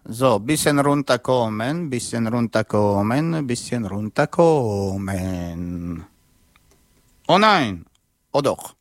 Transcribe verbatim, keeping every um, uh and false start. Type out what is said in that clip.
So, bisschen runterkommen, bisschen runterkommen, bisschen runterkommen. Oh nein, oh doch.